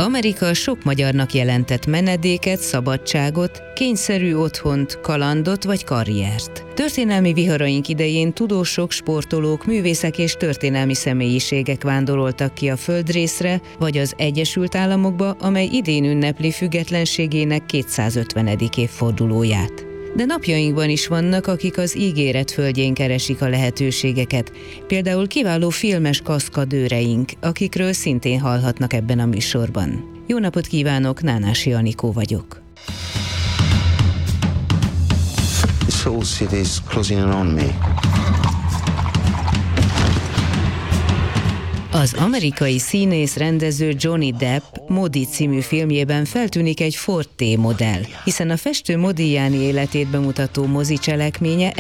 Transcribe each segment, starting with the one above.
Amerika sok magyarnak jelentett menedéket, szabadságot, kényszerű otthont, kalandot vagy karriert. Történelmi viharaink idején tudósok, sportolók, művészek és történelmi személyiségek vándoroltak ki a földrészre, vagy az Egyesült Államokba, amely idén ünnepli függetlenségének 250. évfordulóját. De napjainkban is vannak, akik az ígéret földjén keresik a lehetőségeket, például kiváló filmes kaszkadőreink, akikről szintén hallhatnak ebben a műsorban. Jó napot kívánok, Nánási Anikó vagyok. This whole city is closing in on me. Az amerikai színész rendező Johnny Depp Modi című filmjében feltűnik egy Ford T-modell, hiszen a festő Modigliani életét bemutató mozi cselekménye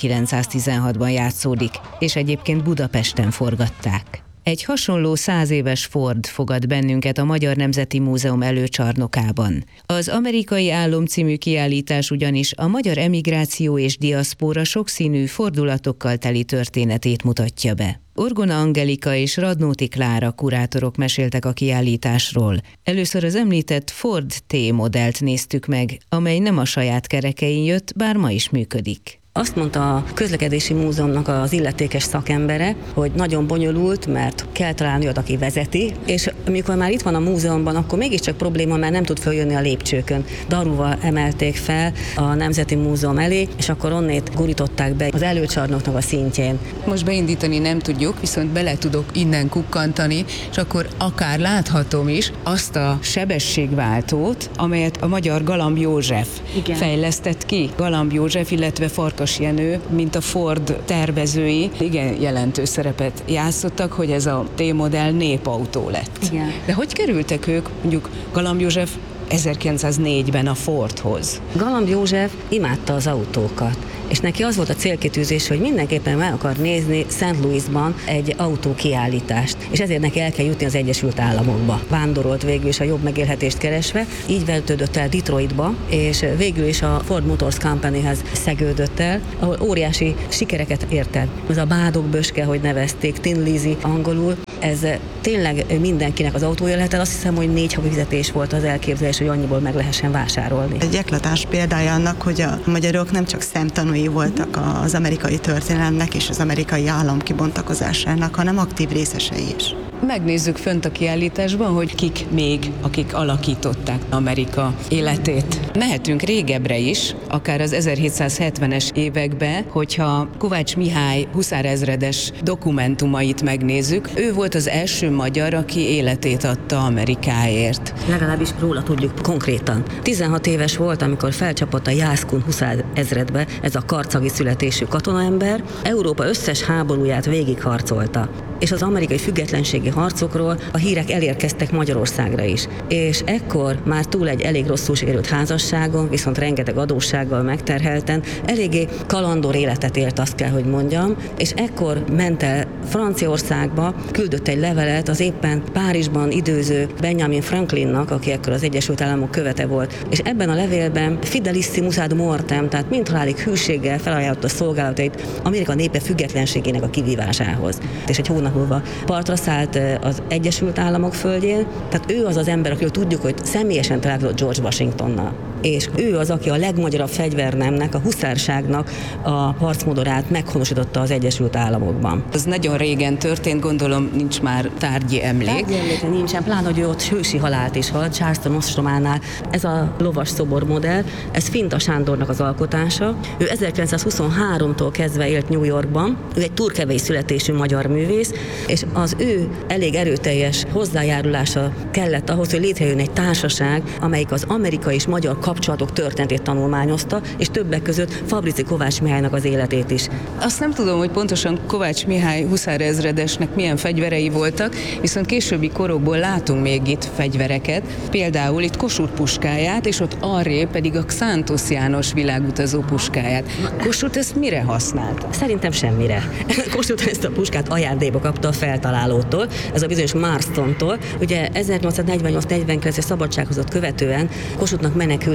1916-ban játszódik, és egyébként Budapesten forgatták. Egy hasonló 100 éves Ford fogad bennünket a Magyar Nemzeti Múzeum előcsarnokában. Az Amerikai Álom című kiállítás ugyanis a magyar emigráció és diaszpóra sokszínű fordulatokkal teli történetét mutatja be. Orgona Angelika és Radnóti Klára kurátorok meséltek a kiállításról. Először az említett Ford T-modellt néztük meg, amely nem a saját kerekein jött, bár ma is működik. Azt mondta a közlekedési múzeumnak az illetékes szakembere, hogy nagyon bonyolult, mert kell találni olyat, aki vezeti, és amikor már itt van a múzeumban, akkor mégiscsak probléma, mert nem tud följönni a lépcsőkön. Darúval emelték fel a Nemzeti Múzeum elé, és akkor onnét gurították be az előcsarnoknak a szintjén. Most beindítani nem tudjuk, viszont bele tudok innen kukkantani, és akkor akár láthatom is azt a sebességváltót, amelyet a magyar Galamb József fejlesztett ki. Galamb József, illetve Farkas Jenő, mint a Ford tervezői, igen jelentős szerepet játszottak, hogy ez a T-modell népautó lett. Igen. De hogy kerültek ők, mondjuk Galamb József 1904-ben a Fordhoz? Galamb József imádta az autókat, és neki az volt a célkitűzés, hogy mindenképpen meg akar nézni St. Louisban egy autókiállítást, és ezért neki el kell jutni az Egyesült Államokba. Vándorolt végül is a jobb megélhetést keresve, így vetődött el Detroitba, és végül is a Ford Motors Companyhez szegődött el, ahol óriási sikereket ért el. Ez a Bádog Böske, hogy nevezték, Tin Lizzy angolul, ez tényleg mindenkinek az autója lehet el. Azt hiszem, hogy 4 havi fizetés volt az elképzelés, hogy annyiból meg lehessen vásárolni. Egy eklatáns példája annak, hogy a magyarok nem csak szemtanúi voltak az amerikai történelemnek és az amerikai állam kibontakozásának, hanem aktív részesei is. Megnézzük fönt a kiállításban, hogy kik még, akik alakították Amerika életét. Mehetünk régebbre is, akár az 1770-es évekbe, hogyha Kovács Mihály huszárezredes dokumentumait megnézzük. Ő volt az első magyar, aki életét adta Amerikáért. Legalábbis róla tudjuk konkrétan. 16 éves volt, amikor felcsapott a Jászkun huszárezredbe ez a karcagi születésű katonaember, Európa összes háborúját végigharcolta. És az amerikai függetlenségi harcokról a hírek elérkeztek Magyarországra is. És ekkor már túl egy elég rosszul sikerült házasságon, viszont rengeteg adóssággal megterhelten, eléggé kalandor életet élt, azt kell, hogy mondjam, és ekkor ment el Franciaországba, küldött egy levelet az éppen Párizsban időző Benjamin Franklinnak, aki ekkor az Egyesült Államok követe volt, és ebben a levélben Fidelissimus ad mortem, tehát mindhalálig hűséggel felajánlotta szolgálatait Amerika népe függetlenségének a kivívásához. És egy hónap múlva partra szállt az Egyesült Államok földjén, tehát ő az az ember, akiről tudjuk, hogy személyesen találkozott George Washingtonnal. És ő az, aki a legmagyarabb fegyvernemnek, a huszárságnak a harcmodorát meghonosította az Egyesült Államokban. Az nagyon régen történt, gondolom nincs már tárgyi emlék. Tárgyi emléke nincsen, pláne, hogy ő ott hősi halált is halt, Charleston ostrománál. Ez a lovas szobor modell, ez Finta Sándornak az alkotása. Ő 1923-tól kezdve élt New Yorkban, ő egy turkevei születésű magyar művész, és az ő elég erőteljes hozzájárulása kellett ahhoz, hogy létrejön egy társaság, amelyik az amerikai és magyar kapcsolatok történetét tanulmányozta, és többek között Fabrici Kovács Mihálynak az életét is. Azt nem tudom, hogy pontosan Kovács Mihály huszárezredesnek milyen fegyverei voltak, viszont későbbi korokból látunk még itt fegyvereket, például itt Kossuth puskáját, és ott arrébb pedig a Xántos János világutazó puskáját. Kossuth ezt mire használta? Szerintem semmire. Kossuth ezt a puskát ajándékba kapta a feltalálótól, ez a bizonyos Marston-tól. Ugye 1848-49-es szabadsághozott követően Kossuthnak menekülni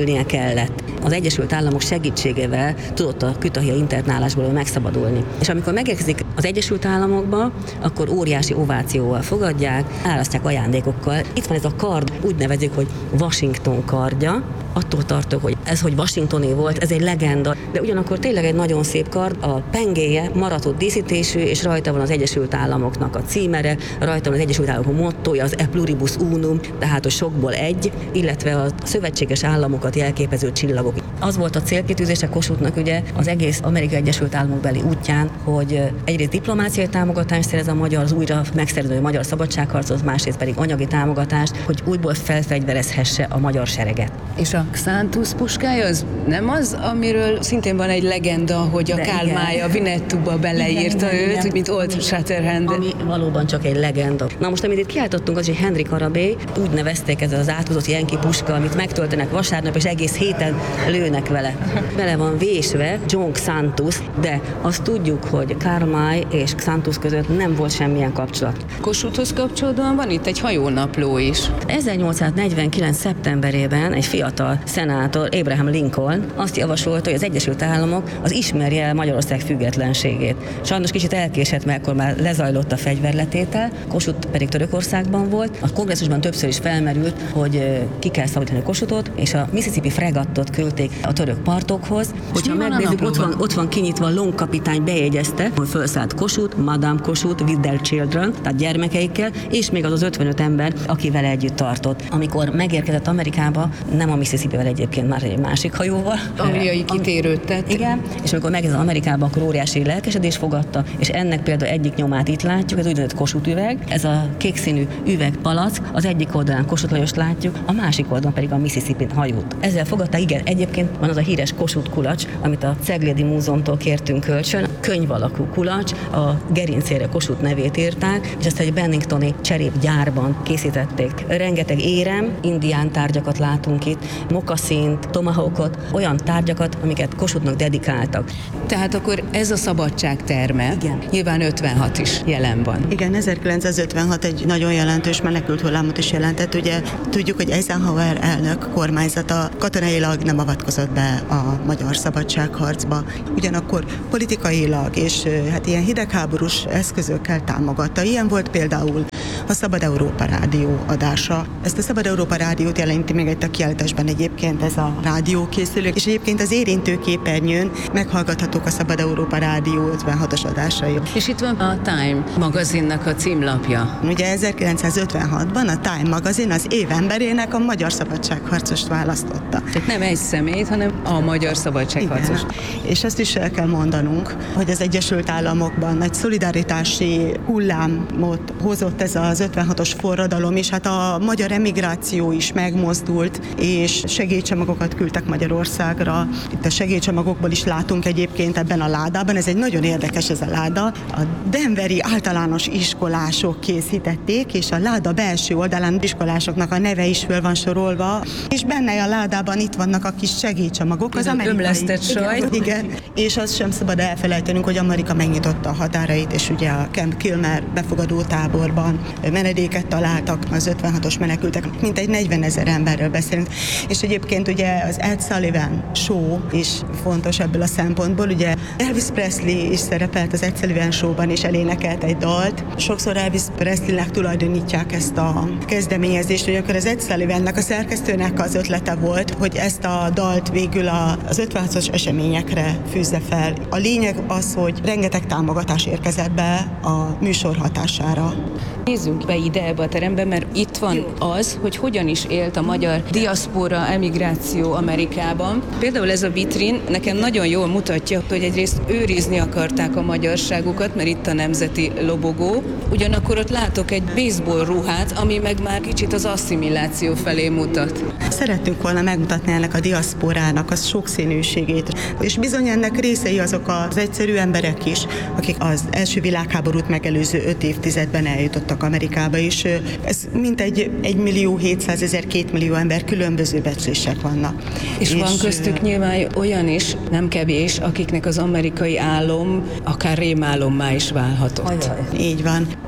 menekülnie kellett. Az Egyesült Államok segítségével tudott a Kütahia internálásból megszabadulni. És amikor megérkezik az Egyesült Államokba, akkor óriási ovációval fogadják, árasztják ajándékokkal. Itt van ez a kard, úgy nevezik, hogy Washington kardja. Attól tartok, hogy ez, hogy Washingtoné volt, ez egy legenda, de ugyanakkor tényleg egy nagyon szép kard, a pengéje maratott díszítésű, és rajta van az Egyesült Államoknak a címere, rajta van az Egyesült Államok mottója, az E pluribus unum, tehát hogy sokból egy, illetve a szövetséges államokat jelképező csillagok. Az volt a célkitűzése Kossuthnak ugye az egész Amerikai Egyesült Államok beli útján, hogy egyrészt diplomáciai támogatást szerez a magyar, az újra megszerződő magyar szabadságharcot, másrészt pedig anyagi támogatást, hogy újból felfegyverezhesse a magyar sereget. És a Xantus puskája az nem az, amiről szintén van egy legenda, hogy a Kálmája Vinettuba beleírta őt, mint Old Shatterhand. Ami valóban csak egy legenda. Na most, amit itt kiáltottunk, az, hogy Henry Karabé, úgy nevezték, ez az áthozott Yankee puska, amit megtöltenek vasárnap, és egész héten lőnek vele. Bele van vésve John Xantus, de azt tudjuk, hogy Carmine és Xantus között nem volt semmilyen kapcsolat. Kossuthhoz kapcsolódóan van itt egy hajónapló is. 1849. szeptemberében egy fiatal szenátor, Abraham Lincoln azt javasolta, hogy az Egyesült Államok az ismerje el Magyarország függetlenségét. Sajnos kicsit elkésett, mert akkor már lezajlott a fegyverletétel, Kossuth pedig Törökországban volt. A kongresszusban többször is felmerült, hogy ki kell szabadítani Kossuthot, és a Mississippi fregattot küldték a török partokhoz. Hogyha megnézzük, ott van kinyitva, a longkapitány bejegyezte, hogy felszállt Kossuth, Madame Kossuth with their children, tehát gyermekeikkel, és még az 55 ember, aki vele együtt tartott. Amikor megérkezett Amerikába, nem a Mississippi-vel egyébként, már egy másik hajóval. Angliai kitérőt tett. Igen, és amikor megérkezett Amerikába, akkor óriási lelkesedés fogadta, és ennek például egyik nyomát itt látjuk, ez úgynevezett Kossuth üveg, ez a kékszínű üvegpalack, az egyik oldalán Kossuth Lajost látjuk, a másik oldalon pedig a Mississippi hajót. Ezzel fogadta, igen, egyébként van az a híres Kossuth kulacs, amit a Ceglédi Múzeumtól kértünk kölcsön, könyv alakú kulacs, a gerincére Kossuth nevét írták, és ezt egy Benningtoni cserépgyárban készítették. Rengeteg érem, indián tárgyakat látunk itt, mokaszint, tomahawkot, olyan tárgyakat, amiket Kossuthnak dedikáltak. Tehát akkor ez a szabadság terme, igen. Nyilván 56 is jelen van. Igen, 1956 egy nagyon jelentős menekült hullámot is jelentett. Ugye tudjuk, hogy Eisenhower elnök kormányzata katonailag nem avatkozott be a magyar szabadságharcba. Ugyanakkor politikailag és hát ilyen hidegháborús eszközökkel támogatta. Ilyen volt például a Szabad Európa rádió adása. Ezt a Szabad Európa rádiót jelenti még egy kiállításban egyébként ez a rádiókészülő, és egyébként az érintő képernyőn meghallgathatók a Szabad Európa rádió 56-os adásai. És itt van a Time magazinnak a címlapja. Ugye 1956-ban a Time magazin az év emberének a magyar szabadságharcost választotta. Tehát nem egy személyt, hanem a magyar szabadságharcos. Igen. És azt is el kell mondanunk, hogy az Egyesült Államokban nagy szolidaritási hullámot hozott ez az 56-os forradalom, és hát a magyar emigráció is megmozdult, és segélycsomagokat küldtek Magyarországra. Itt a segélycsomagokból is látunk egyébként ebben a ládában, ez egy nagyon érdekes ez a láda. A denveri általános iskolások készítették, és a láda belső oldalán iskolásoknak a neve is föl van sorolva, és benne a ládában itt vannak a kis segélycsomagok. Az amerikai ömlesztett sajt. Igen, és azt sem szabad elfelejtenünk, hogy Amerika megnyitotta a határait, és ugye a Camp Kilmer befogadó táborban menedéket találtak az 56-os menekültek, mintegy 40 000 emberről beszélünk. És egyébként ugye az Ed Sullivan show is fontos ebből a szempontból. Ugye Elvis Presley is szerepelt az Ed Sullivan showban, és elénekelt egy dalt. Sokszor Elvis Presleynek tulajdonítják ezt a kezdeményezést, hogy akkor az Ed Sullivannak, a szerkesztőnek az ötlete volt, hogy ezt a dalt végül az 56-os eseményekre fűzze fel. A lényeg az, hogy rengeteg támogatás érkezett be a műsor hatására. Nézzünk be ide ebbe a terembe, mert itt van az, hogy hogyan is élt a magyar diaszpora, emigráció Amerikában. Például ez a vitrin nekem nagyon jól mutatja, hogy egyrészt őrizni akarták a magyarságukat, mert itt a nemzeti lobogó. Ugyanakkor ott látok egy baseball ruhát, ami meg már kicsit az asszimiláció felé mutat. Szerettünk volna megmutatni ennek a diaszporának a sokszínűségét, és bizony ennek részei azok az egyszerű emberek is, akik az első világháborút megelőző 5 évtizedben eljutottak Amerikába, és ez mintegy 1.700.000-2 millió ember, különböző becslések vannak. És van köztük nyilván olyan is, nem kevés, akiknek az amerikai álom akár rémálommá is válhatott. Így van.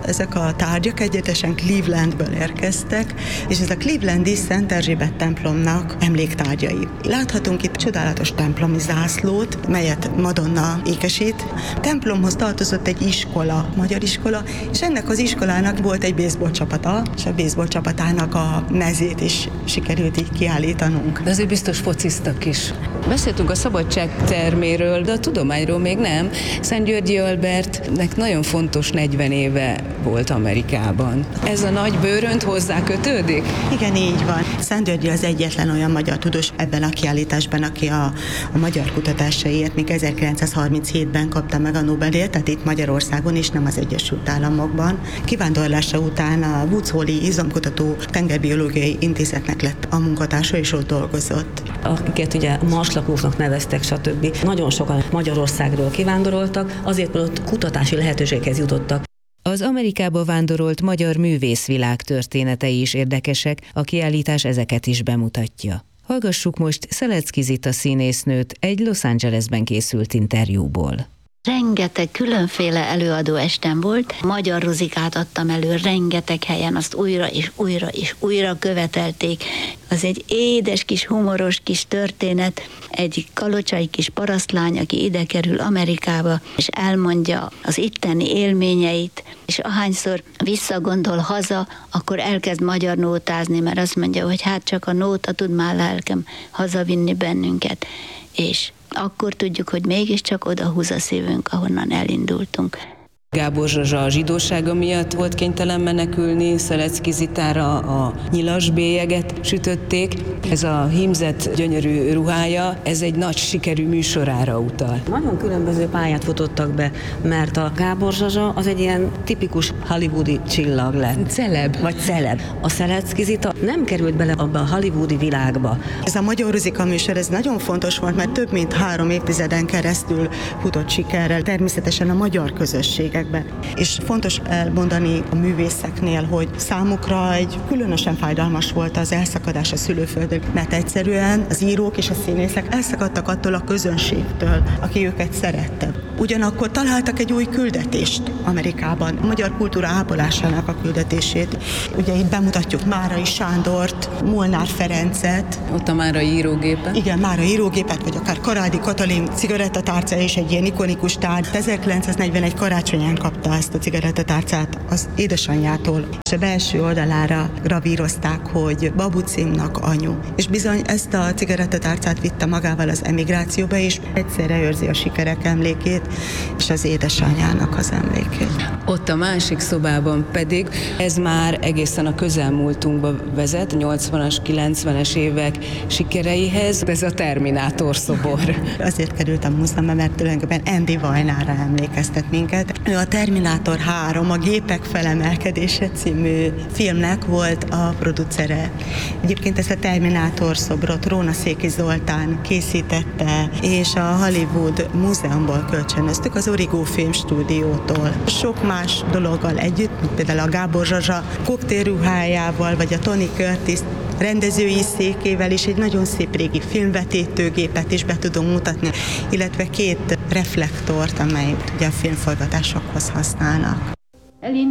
Ezek a tárgyak egyetesen Clevelandből érkeztek, és ez a Clevelandi Szent Erzsébet templomnak emléktárgyai. Láthatunk itt csodálatos templomi zászlót, melyet Madonna ékesít. A templomhoz tartozott egy iskola, magyar iskola, és ennek az iskolának volt egy baseball csapata, és a baseball csapatának a mezét is sikerült így kiállítanunk. De azért biztos fociztak is. Beszéltünk a szabadság terméről, de a tudományról még nem. Szent-Györgyi Albertnek nagyon fontos 40 éve volt Amerikában. Ez a nagy bőrönt hozzá kötődik? Igen, így van. Szent-Györgyi az egyetlen olyan magyar tudós ebben a kiállításban, aki a magyar kutatásaiért még 1937-ben kapta meg a Nobel-díjat, tehát itt Magyarországon és nem az Egyesült Államokban. Kivándorlása után a Woods Hole-i izomkutató tengerbiológiai intézetnek lett a munkatársa, és ott dolgozott. Akiket ugye marslakóknak neveztek, stb. Nagyon sokan Magyarországról kivándoroltak, azért ott kutatási lehetőséghez jutottak. Az Amerikába vándorolt magyar művészvilág történetei is érdekesek, a kiállítás ezeket is bemutatja. Hallgassuk most Szelecki Zita színésznőt egy Los Angelesben készült interjúból. Rengeteg különféle előadó estem volt, magyar ruzikát adtam elő rengeteg helyen, azt újra és újra és újra követelték. Az egy édes kis humoros kis történet, egy kalocsai kis parasztlány, aki ide kerül Amerikába, és elmondja az itteni élményeit, és ahányszor visszagondol haza, akkor elkezd magyar nótázni, mert azt mondja, hogy hát csak a nóta tud már lelkem hazavinni bennünket, és akkor tudjuk, hogy mégiscsak oda húz a szívünk, ahonnan elindultunk. Gábor Zsuzsa a zsidósága miatt volt kénytelen menekülni, Szelecki Zitára a nyilas bélyeget sütötték. Ez a hímzett gyönyörű ruhája, ez egy nagy sikerű műsorára utal. Nagyon különböző pályát futottak be, mert a Gábor Zsuzsa az egy ilyen tipikus hollywoodi csillag lett. Celeb. Vagy celeb. A Szelecki Zita nem került bele abba a hollywoodi világba. Ez a magyar ruzika műsor, ez nagyon fontos volt, mert több mint 3 évtizeden keresztül futott sikerrel, természetesen a magyar közösségekben. És fontos elmondani a művészeknél, hogy számukra egy különösen fájdalmas volt az elszakadás a szülőföldön, mert egyszerűen az írók és a színészek elszakadtak attól a közönségtől, aki őket szerette. Ugyanakkor találtak egy új küldetést Amerikában, a magyar kultúra ápolásának a küldetését. Ugye itt bemutatjuk Márai Sándort, Molnár Ferencet. Ott a Márai írógépet. Igen, Márai írógépet, vagy akár Karádi Katalin cigarettatárca is egy ilyen ikonikus tárgy. 1941 karácsonyán kapta ezt a cigarettatárcát az édesanyjától, és a belső oldalára gravírozták, hogy Babucimnak anyu. És bizony ezt a cigarettatárcát vitte magával az emigrációba, és egyszerre őrzi a sikerek emlékét, és az édesanyjának az emlékét. Ott a másik szobában pedig ez már egészen a közelmúltunkba vezet, 80-as, 90-es évek sikereihez, ez a Terminátor szobor. Azért került a múzeumba, mert tulajdonképpen Andy Vajnára emlékeztet minket. Ő a Terminátor 3, a Gépek felemelkedése című filmnek volt a producere. Egyébként ezt a Terminátor szobrot Róna Széki Zoltán készítette, és a Hollywood Múzeumból kölcsönöztük, az Origo Filmstúdiótól. Sok más dologgal együtt, mint például a Gábor Zsuzsa koktélruhájával, vagy a Tony Curtis rendezői székével is egy nagyon szép régi filmvetítőgépet is be tudunk mutatni, illetve 2 reflektort, amelyet ugye a filmforgatásokhoz használnak.